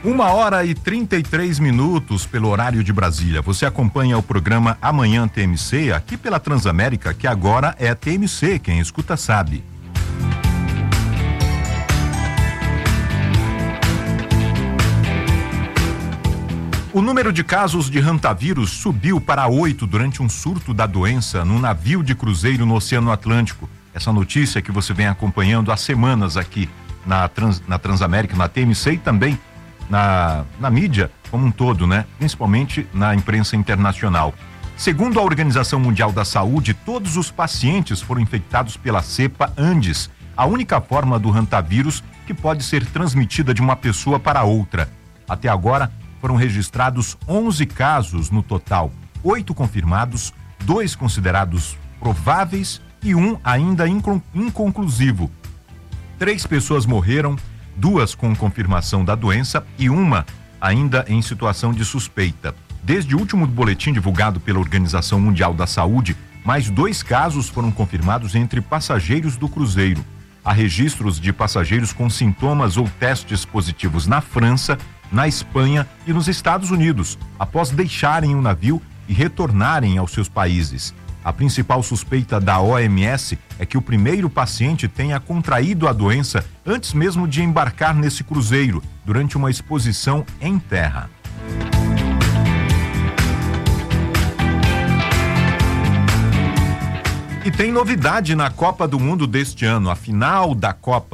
1h33 pelo horário de Brasília. Você acompanha o programa Amanhã TMC aqui pela Transamérica, que agora é TMC, quem escuta sabe. O número de casos de hantavírus subiu para 8 durante um surto da doença num navio de cruzeiro no Oceano Atlântico. Essa notícia que você vem acompanhando há semanas aqui na Transamérica, na TMC e também na mídia como um todo, né? Principalmente na imprensa internacional. Segundo a Organização Mundial da Saúde, todos os pacientes foram infectados pela cepa Andes, a única forma do hantavírus que pode ser transmitida de uma pessoa para outra. Até agora, foram registrados 11 casos no total, 8 confirmados, 2 considerados prováveis e 1 ainda inconclusivo. 3 pessoas morreram, 2 com confirmação da doença e 1 ainda em situação de suspeita. Desde o último boletim divulgado pela Organização Mundial da Saúde, mais 2 casos foram confirmados entre passageiros do cruzeiro. Há registros de passageiros com sintomas ou testes positivos na França, na Espanha e nos Estados Unidos, após deixarem o navio e retornarem aos seus países. A principal suspeita da OMS é que o primeiro paciente tenha contraído a doença antes mesmo de embarcar nesse cruzeiro, durante uma exposição em terra. E tem novidade na Copa do Mundo deste ano. A final da Copa